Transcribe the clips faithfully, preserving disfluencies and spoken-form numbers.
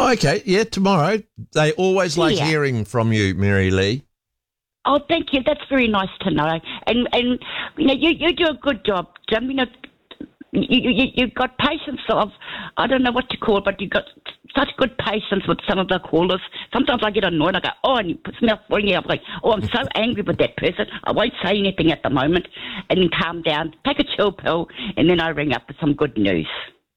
Oh, okay. Yeah, tomorrow. They always like Yeah. hearing from you, Mary Lee. Oh, thank you. That's very nice to know. And, and you know, you, you do a good job, Jim. You know, you, you, you've got patience of, I don't know what to call it, but you've got such good patience with some of the callers. Sometimes I get annoyed. I go, oh, and you put me off ringing. I'm like, oh, I'm so angry with that person. I won't say anything at the moment, and then calm down, take a chill pill, and then I ring up with some good news.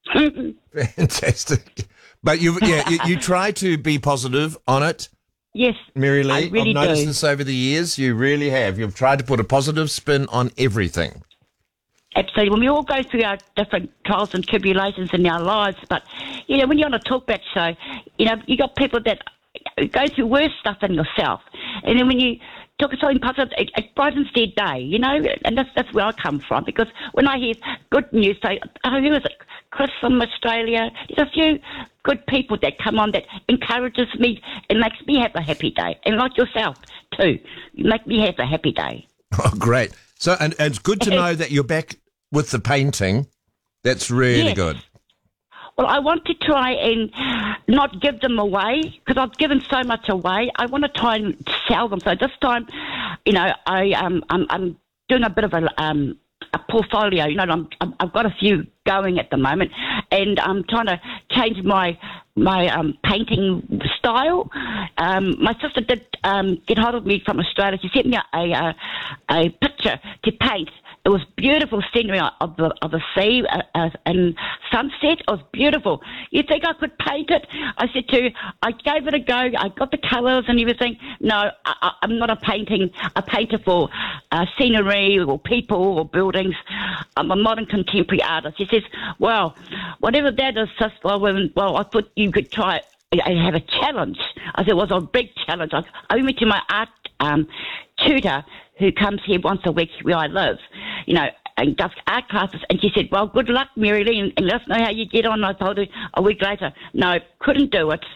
Fantastic. But you, yeah, you, you try to be positive on it, Yes, Mary Lee. I really I've noticed do. this over the years. You really have. You've tried to put a positive spin on everything. Absolutely. When we all go through our different trials and tribulations in our lives, but, you know, when you're on a talkback show, you know, you got people that go through worse stuff than yourself. And then when you talk of something positive, it, it brightens their day, you know, and that's, that's where I come from. Because when I hear good news, say, oh, who is it? Chris from Australia. There's a few good people that come on that encourages me and makes me have a happy day. And like yourself, too. You make me have a happy day. Oh, great. So, and, and it's good to know that you're back with the painting. That's really Yes. good. Well, I want to try and not give them away because I've given so much away. I want to try and sell them. So this time, you know, I um I'm, I'm doing a bit of a um a portfolio. You know, I'm, I'm I've got a few going at the moment, and I'm trying to change my my um painting style. Um, my sister did um get hold of me from Australia. She sent me a a, a picture to paint. It was beautiful scenery of the of the sea uh, uh, and sunset. It was beautiful. You think I could paint it? I said to her, I gave it a go. I got the colours and everything. No, I, I, I'm not a painting a painter for uh, scenery or people or buildings. I'm a modern contemporary artist. She says, well, whatever that is, sis, well, when- well, I thought you could try it. I have a challenge. I said, it was a big challenge. I, I went to my art um, tutor who comes here once a week where I live, you know, and does art classes. And she said, well, good luck, Mary Lee, and, and let us know how you get on. I told her a week later, no, couldn't do it.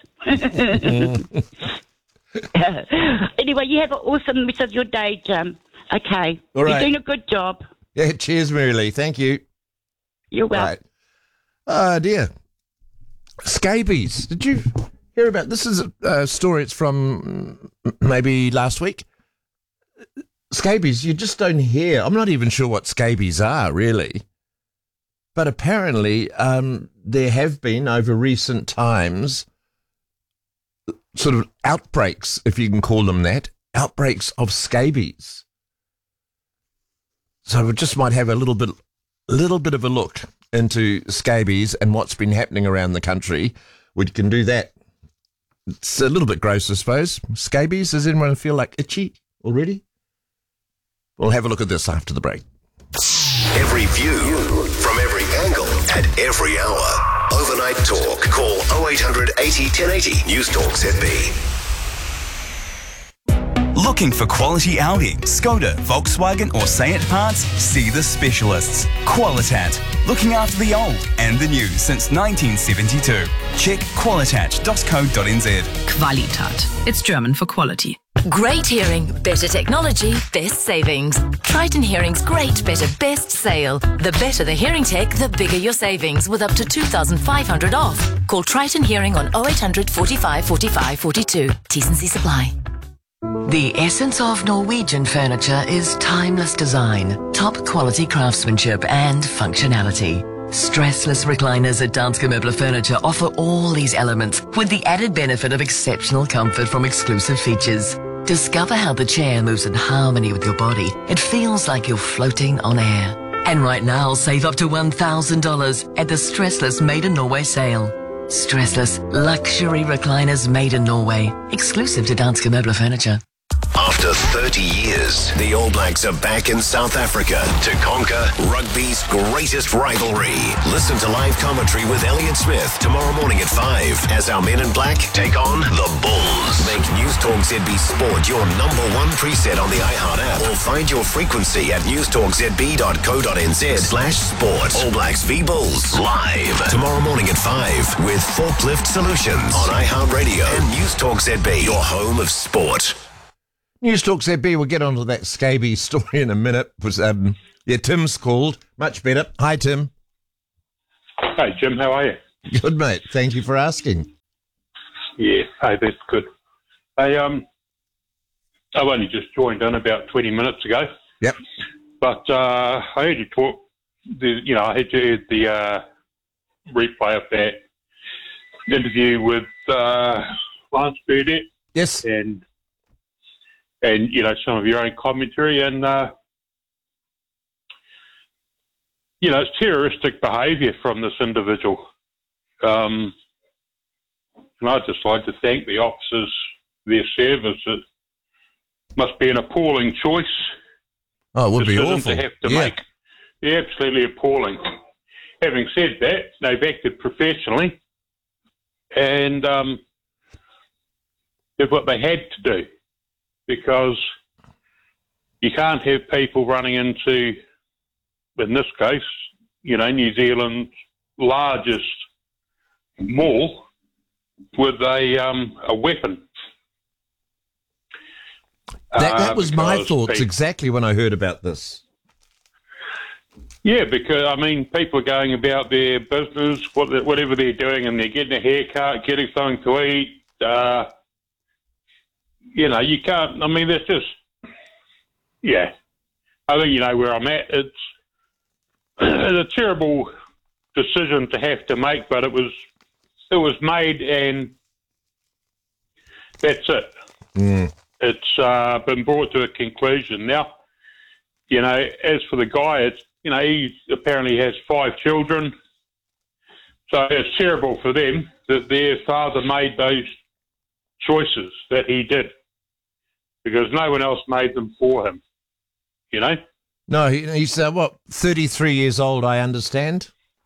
Anyway, you have an awesome rest of your day, Jim. Okay. All right. You're doing a good job. Yeah, cheers, Mary Lee. Thank you. You're welcome. Right. Oh, dear. Scabies. Did you hear about this? Is a uh, story. It's from maybe last week. Scabies, you just don't hear. I'm not even sure what scabies are, really. But apparently um, there have been, over recent times, sort of outbreaks, if you can call them that, outbreaks of scabies. So we just might have a little bit, little bit of a look into scabies and what's been happening around the country. We can do that. It's a little bit gross, I suppose. Scabies, does anyone feel like itchy already? We'll have a look at this after the break. Every view from every angle at every hour. Overnight Talk. Call oh eight hundred eighty ten eighty. News Talk Z B. Looking for quality Audi, Skoda, Volkswagen or Seat parts? See the specialists. Qualitat. Looking after the old and the new since nineteen seventy-two. Check qualitat dot co dot n z. Qualitat. It's German for quality. Great hearing, better technology, best savings. Triton Hearing's great, better, best sale. The better the hearing tech, the bigger your savings with up to two thousand five hundred off. Call Triton Hearing on oh eight hundred forty-five forty-five forty-two. T's and C's apply. The essence of Norwegian furniture is timeless design, top quality craftsmanship and functionality. Stressless recliners at Danske Møbler Furniture offer all these elements with the added benefit of exceptional comfort from exclusive features. Discover how the chair moves in harmony with your body. It feels like you're floating on air. And right now, save up to one thousand dollars at the Stressless Made in Norway sale. Stressless luxury recliners made in Norway, exclusive to Danske Møbler Furniture. After thirty years, the All Blacks are back in South Africa to conquer rugby's greatest rivalry. Listen to live commentary with Elliot Smith tomorrow morning at five as our men in black take on the Bulls. Make News Talk Z B Sport your number one preset on the iHeart app or find your frequency at newstalkzb dot co dot n z slash sport. All Blacks v Bulls live tomorrow morning at five with Forklift Solutions on iHeart Radio and News Talk Z B, your home of sport. News Talk Z B, we'll get onto that scabies story in a minute. Was um, yeah, Tim's called. Much better. Hi, Tim. Hey, Jim, how are you? Good, mate. Thank you for asking. Yeah, hey, that's good. Hey, um, I've only just joined in about twenty minutes ago. Yep. But uh, I heard you talk, the, you know, I had you heard the uh, replay of that interview with uh, Lance Burdett. Yes. And, and, you know, some of your own commentary. And, uh, you know, it's terroristic behaviour from this individual. Um, and I'd just like to thank the officers for their service. It must be an appalling choice. Oh, it would be awful. To have to yeah. make. Yeah, absolutely appalling. Having said that, they've acted professionally and um, did what they had to do, because you can't have people running into, in this case, you know, New Zealand's largest mall with a um, a weapon. That, that uh, was my thoughts people, exactly when I heard about this. Yeah, because, I mean, people are going about their business, what, whatever they're doing, and they're getting a haircut, getting something to eat. Uh, you know, you can't, I mean, that's just, yeah. I think you know where I'm at. It's, it's a terrible decision to have to make, but it was it was made, and that's it. Mm. It's uh, been brought to a conclusion. Now, you know, as for the guy, it's, you know, he apparently has five children, so it's terrible for them that their father made those choices that he did, because no one else made them for him, you know? No, he, he's, uh, what, thirty-three years old, I understand?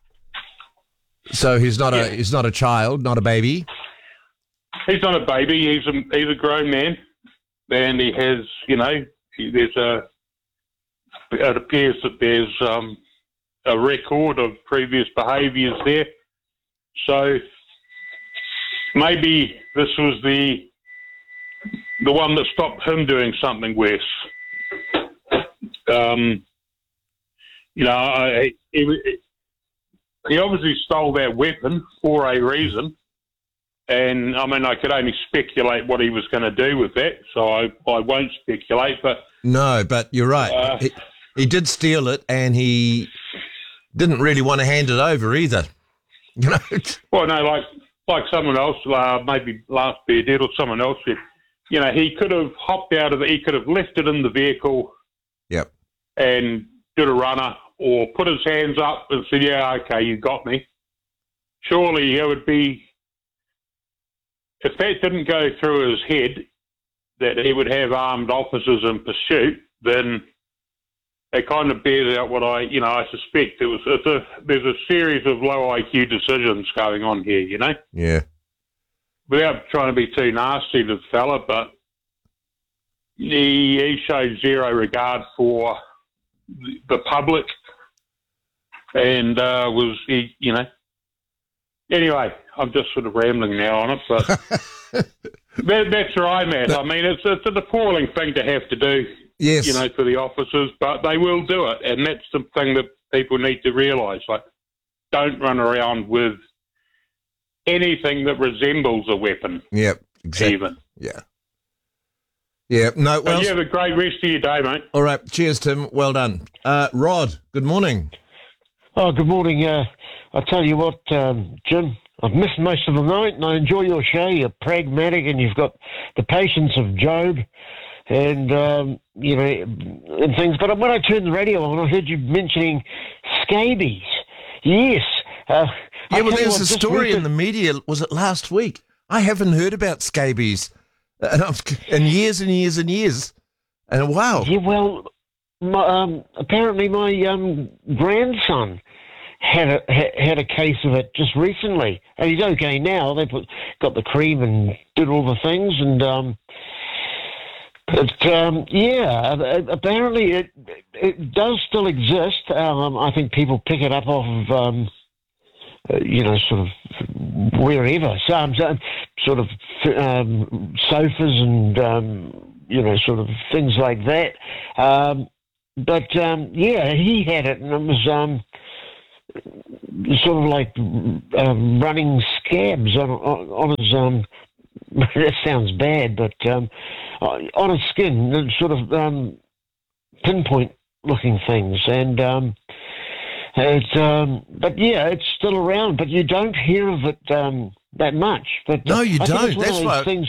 So he's not Yeah. a he's not a child, not a baby? He's not a baby. He's a, he's a grown man, and he has, you know, he, there's a, it appears that there's um, a record of previous behaviours there. So maybe this was the the one that stopped him doing something worse. Um, you know, I, he, he obviously stole that weapon for a reason. And, I mean, I could only speculate what he was going to do with that, so I, I won't speculate. But No, but you're right. Uh, he, he did steal it, and he didn't really want to hand it over either. You know? Well, no, like like someone else, uh, maybe Lance Burdett or someone else said, you know, he could have hopped out of it, he could have left it in the vehicle Yep. and did a runner, or put his hands up and said, yeah, okay, you got me. Surely it would be, if that didn't go through his head, that he would have armed officers in pursuit, then it kind of bears out what I, you know, I suspect. It was, it's a, there's a series of low I Q decisions going on here, you know? Yeah. Without trying to be too nasty to the fella, but he, he showed zero regard for the public, and uh, was, he, you know, anyway, I'm just sort of rambling now on it, but that, that's where I'm at. I mean, it's, it's an appalling thing to have to do, Yes. you know, for the officers, but they will do it, and that's the thing that people need to realise. Like, don't run around with anything that resembles a weapon. Yep. Exactly. Even. Yeah. Yeah. No. Well, Well. you have a great rest of your day, mate. All right. Cheers, Tim. Well done. Uh, Rod. Good morning. Oh, good morning. Uh, I tell you what, um, Jim, I've missed most of the night, and I enjoy your show. You're pragmatic, and you've got the patience of Job, and um, you know, and things. But when I turned the radio on, I heard you mentioning scabies. Yes. Uh, Yeah, I well, tell you there's what, a just story in recent- the media. Was it last week? I haven't heard about scabies, and I've, in years and years and years. And wow. Yeah, well, my, um, apparently my um, grandson had a ha- had a case of it just recently, and he's okay now. They put got the cream and did all the things, and um, but um, yeah, apparently it it does still exist. Um, I think people pick it up off of um, uh, you know, sort of wherever, some, some sort of um, sofas and um, you know, sort of things like that. Um, but um, yeah, he had it, and it was um, sort of like um, running scabs on, on, on his um, that sounds bad, but um, on his skin, sort of um, pinpoint-looking things, and um, it's. Um, but yeah, it's still around, but you don't hear of it um, that much. But No, you I think don't. it's one That's of those why- things.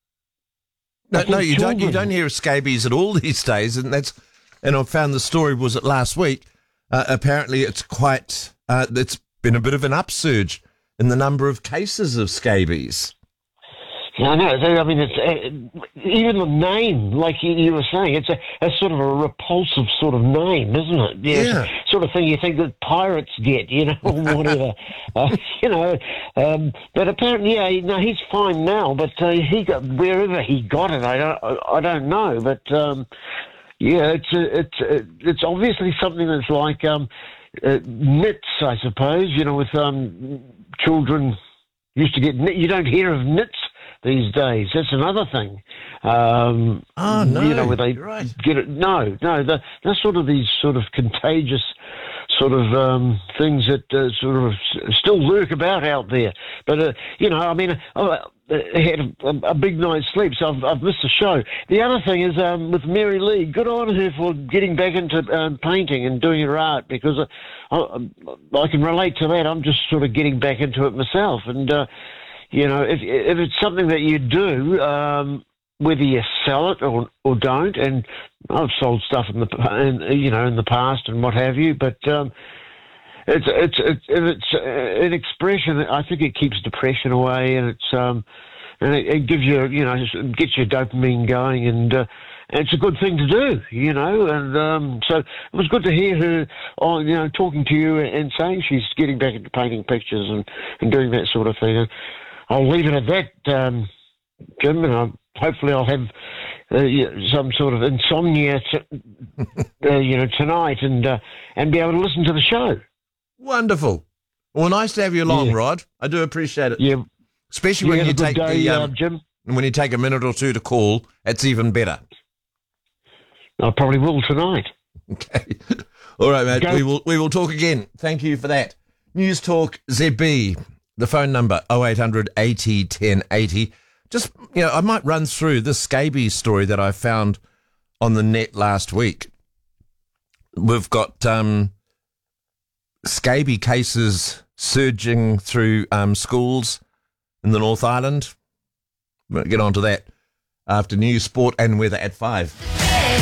No, I think no, you don't. You children- don't hear of scabies at all these days, and that's. And I found the story was it last week. Uh, apparently, it's quite. Uh, it's been a bit of an upsurge in the number of cases of scabies. Yeah, I know. I mean, it's uh, even the name, like you, you were saying, it's a, a sort of a repulsive sort of name, isn't it? Yeah, Yeah. it's the sort of thing you think that pirates get, you know, or whatever. uh, you know, um, but apparently, yeah, no, he's fine now. But uh, he got wherever he got it, I don't, I, I don't know. But um, yeah, it's a, it's a, it's obviously something that's like um, uh, nits, I suppose. You know, with um, children used to get nit. You don't hear of nits these days. That's another thing. Um, Oh, no, you know, where they you're right. get it. No, no, the, they're sort of these sort of contagious sort of um, things that uh, sort of s- still lurk about out there. But uh, you know, I mean, I, I had a, a big night's sleep, so I've, I've missed the show. The other thing is um, with Mary Lee. Good on her for getting back into um, painting and doing her art, because I, I, I can relate to that. I'm just sort of getting back into it myself, and. Uh, You know, if if it's something that you do, um, whether you sell it or or don't, and I've sold stuff in the in, you know in the past and what have you, but um, it's it's it's it's an expression. I think it keeps depression away, and it's um, and it, it gives you you know it gets your dopamine going, and uh, and it's a good thing to do, you know. And um, so it was good to hear her on you know talking to you and saying she's getting back into painting pictures and, and doing that sort of thing. And I'll leave it at that, um, Jim, and I'll, hopefully I'll have uh, yeah, some sort of insomnia, t- uh, you know, tonight, and uh, and be able to listen to the show. Wonderful. Well, nice to have you along, Yeah. Rod. I do appreciate it. Yeah, Especially you when have you a good take day, the uh, um, Jim. when you take a minute or two to call. It's even better. I probably will tonight. Okay. All right, mate. Go. We will we will talk again. Thank you for that. News Talk Z B. The phone number oh eight hundred eighty ten eighty. Just you know, I might run through this scabies story that I found on the net last week. We've got um, scabies cases surging through um, schools in the North Island. We'll get on to that after news, sport, and weather at five.